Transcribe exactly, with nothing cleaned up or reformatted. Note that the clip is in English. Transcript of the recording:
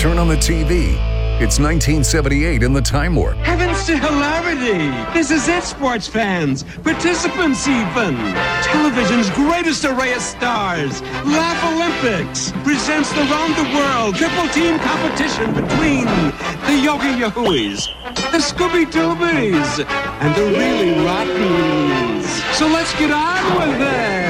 Turn on the T V. It's nineteen seventy-eight in the Time Warp. Heavens to hilarity! This is it, sports fans. Participants even. Television's greatest array of stars. Laugh Olympics presents the round the world triple team competition between the Yogi Yahooies, the Scooby Doobies, and the really rottens. So let's get on with it.